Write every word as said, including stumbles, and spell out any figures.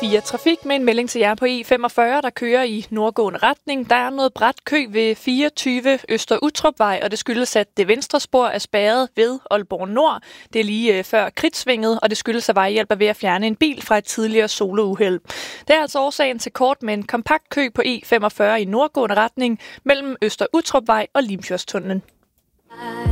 fire Trafik med en melding til jer på E femogfyrre, der kører i nordgående retning. Der er noget brat kø ved fireogtyve Øster Utrupvej, og det skyldes, at det venstre spor er spærret ved Aalborg Nord. Det er lige før kridtsvinget, og det skyldes, at vejhjælper ved at fjerne en bil fra et tidligere solouheld. Det er altså årsagen til kort med en kompakt kø på E femogfyrre i nordgående retning mellem Øster Utrupvej og Limfjordstunnelen.